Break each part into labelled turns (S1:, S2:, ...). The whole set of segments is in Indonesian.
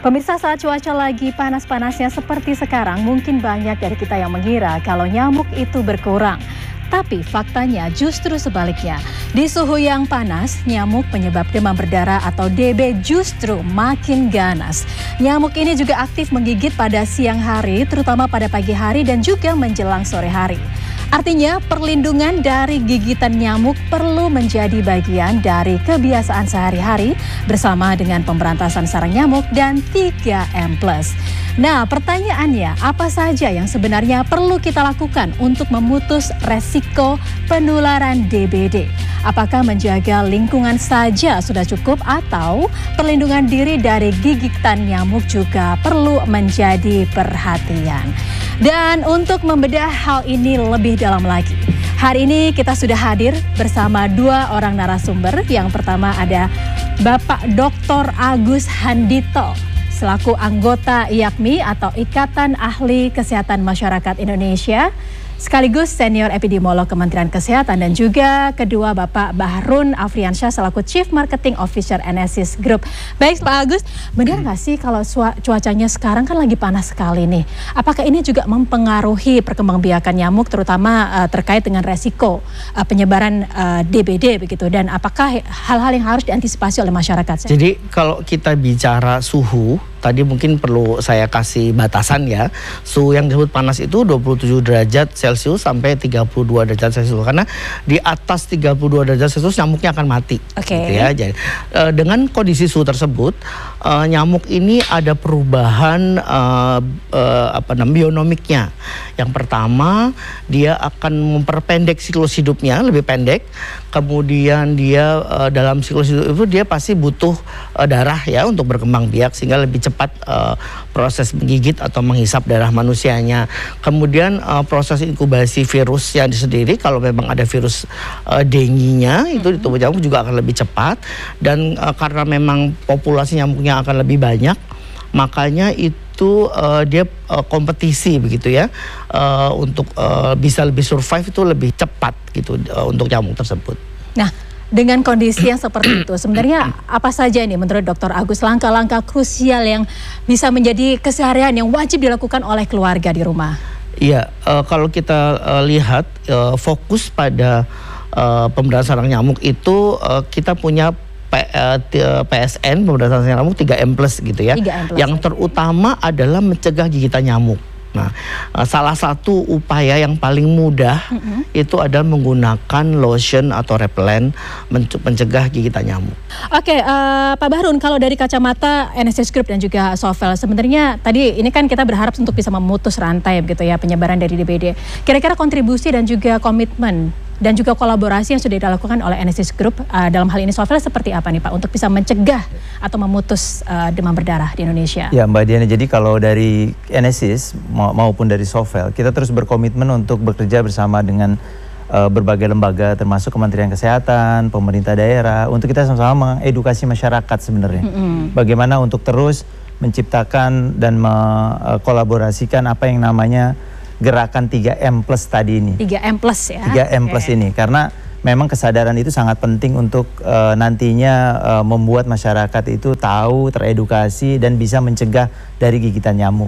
S1: Pemirsa, saat cuaca lagi panas-panasnya seperti sekarang, mungkin banyak dari kita yang mengira kalau nyamuk itu berkurang. Tapi faktanya justru sebaliknya. Di suhu yang panas, nyamuk penyebab demam berdarah atau DB justru makin ganas. Nyamuk ini juga aktif menggigit pada siang hari, terutama pada pagi hari dan juga menjelang sore hari. Artinya, perlindungan dari gigitan nyamuk perlu menjadi bagian dari kebiasaan sehari-hari bersama dengan pemberantasan sarang nyamuk dan 3M+. Nah, pertanyaannya, apa saja yang sebenarnya perlu kita lakukan untuk memutus resiko penularan DBD? Apakah menjaga lingkungan saja sudah cukup atau perlindungan diri dari gigitan nyamuk juga perlu menjadi perhatian? Dan untuk membedah hal ini lebih dalam lagi, hari ini kita sudah hadir bersama dua orang narasumber. Yang pertama ada Bapak Dr. Agus Handito, selaku anggota IAKMI atau Ikatan Ahli Kesehatan Masyarakat Indonesia, sekaligus senior epidemiolog Kementerian Kesehatan, dan juga kedua Bapak Bahrun Afriansyah selaku Chief Marketing Officer Enesis Group. Baik Pak Agus, benar nggak sih kalau cuacanya sekarang kan lagi panas sekali nih? Apakah ini juga mempengaruhi perkembangbiakan nyamuk, terutama terkait dengan resiko penyebaran DBD begitu? Dan apakah hal-hal yang harus diantisipasi oleh masyarakat?
S2: Jadi kalau kita bicara suhu, tadi mungkin perlu saya kasih batasan ya. Suhu yang disebut panas itu 27 derajat Celcius sampai 32 derajat Celcius. Karena di atas 32 derajat Celcius nyamuknya akan mati. Gitu ya. Jadi, dengan kondisi suhu tersebut, nyamuk ini ada perubahan bionomiknya. Yang pertama, dia akan memperpendek siklus hidupnya, lebih pendek. Kemudian dia dalam siklus hidup itu dia pasti butuh darah ya untuk berkembang biak, sehingga lebih cepat proses menggigit atau menghisap darah manusianya. Kemudian proses inkubasi virusnya sendiri, kalau memang ada virus dengue-nya itu di tubuh nyamuk juga akan lebih cepat. Dan karena memang populasi nyamuknya akan lebih banyak, makanya itu dia kompetisi begitu ya, untuk bisa lebih survive itu lebih cepat gitu untuk nyamuk tersebut.
S1: Nah, dengan kondisi yang seperti itu, sebenarnya apa saja nih menurut Dr. Agus langkah-langkah krusial yang bisa menjadi keseharian yang wajib dilakukan oleh keluarga di rumah?
S2: Iya, kalau kita lihat fokus pada pemberantasan sarang nyamuk itu kita punya PSN, pemberantasan sarang nyamuk 3M+ gitu ya. 3M+, yang terutama adalah mencegah gigitan nyamuk. Nah, salah satu upaya yang paling mudah itu adalah menggunakan lotion atau repellent mencegah gigitan nyamuk.
S1: Oke, Pak Bahrun, kalau dari kacamata Enesis Group dan juga Sovel, sebenarnya tadi ini kan kita berharap untuk bisa memutus rantai begitu ya penyebaran dari DBD. Kira-kira kontribusi dan juga komitmen dan juga kolaborasi yang sudah dilakukan oleh Enesis Group dalam hal ini Sovel seperti apa nih Pak untuk bisa mencegah atau memutus demam berdarah di Indonesia?
S3: Ya Mbak Diana, jadi kalau dari Enesis maupun dari Sovel, kita terus berkomitmen untuk bekerja bersama dengan berbagai lembaga termasuk Kementerian Kesehatan, pemerintah daerah, untuk kita sama-sama mengedukasi masyarakat sebenarnya. Bagaimana untuk terus menciptakan dan mengkolaborasikan apa yang namanya gerakan 3M+ tadi ini.
S1: 3M+ ya?
S3: 3M+ ini, karena memang kesadaran itu sangat penting untuk nantinya membuat masyarakat itu tahu, teredukasi, dan bisa mencegah dari gigitan nyamuk.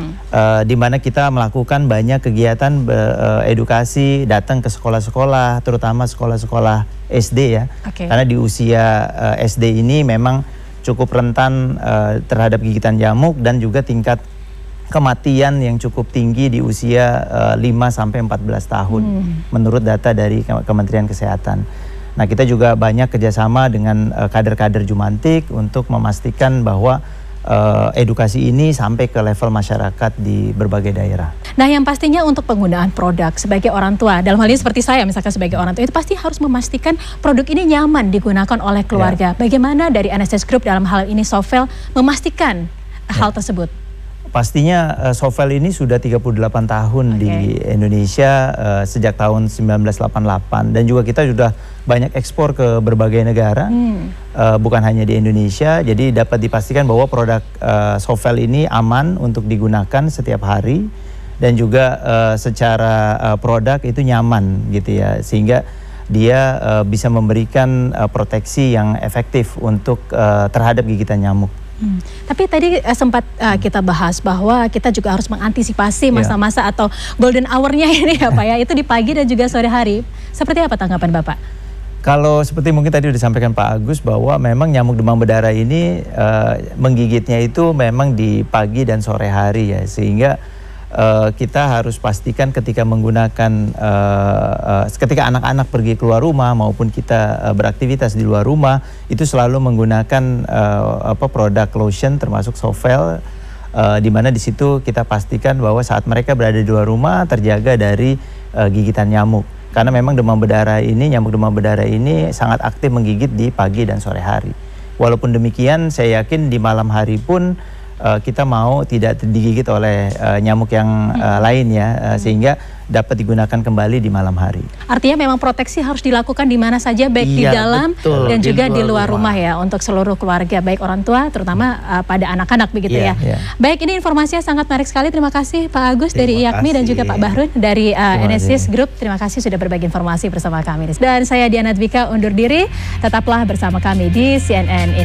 S3: Di mana kita melakukan banyak kegiatan edukasi, datang ke sekolah-sekolah, terutama sekolah-sekolah SD ya. Karena di usia SD ini memang cukup rentan terhadap gigitan nyamuk dan juga tingkat kematian yang cukup tinggi di usia 5-14 tahun menurut data dari Kementerian Kesehatan. Nah, kita juga banyak kerjasama dengan kader-kader Jumantik untuk memastikan bahwa edukasi ini sampai ke level masyarakat di berbagai daerah.
S1: Nah, yang pastinya untuk penggunaan produk sebagai orang tua, dalam hal ini seperti saya misalkan sebagai orang tua, itu pasti harus memastikan produk ini nyaman digunakan oleh keluarga. Bagaimana dari Enesis Group dalam hal ini Sovel memastikan hal tersebut?
S3: Pastinya Sovel ini sudah 38 tahun di Indonesia sejak tahun 1988, dan juga kita sudah banyak ekspor ke berbagai negara, bukan hanya di Indonesia. Jadi dapat dipastikan bahwa produk Sovel ini aman untuk digunakan setiap hari, dan juga secara produk itu nyaman gitu ya, sehingga dia bisa memberikan proteksi yang efektif untuk terhadap gigitan nyamuk.
S1: Tapi tadi sempat kita bahas bahwa kita juga harus mengantisipasi masa-masa atau golden hour-nya ini ya Pak ya, itu di pagi dan juga sore hari. Seperti apa tanggapan Bapak?
S3: Kalau seperti mungkin tadi sudah disampaikan Pak Agus bahwa memang nyamuk demam berdarah ini menggigitnya itu memang di pagi dan sore hari ya, sehingga kita harus pastikan ketika menggunakan ketika anak-anak pergi keluar rumah maupun kita beraktivitas di luar rumah itu selalu menggunakan produk lotion termasuk Sovel, di mana di situ kita pastikan bahwa saat mereka berada di luar rumah terjaga dari gigitan nyamuk, karena memang nyamuk demam berdarah ini sangat aktif menggigit di pagi dan sore hari. Walaupun demikian saya yakin di malam hari pun kita mau tidak digigit oleh nyamuk yang lain ya, sehingga dapat digunakan kembali di malam hari.
S1: Artinya memang proteksi harus dilakukan di mana saja, baik di dalam dan juga di luar rumah ya, untuk seluruh keluarga, baik orang tua terutama pada anak-anak begitu ya. Baik, ini informasinya sangat menarik sekali. Terima kasih Pak Agus dari IAKMI dan juga Pak Bahrun dari Enesis Group. Terima kasih sudah berbagi informasi bersama kami. Dan saya Diana Dwika undur diri, tetaplah bersama kami di CNN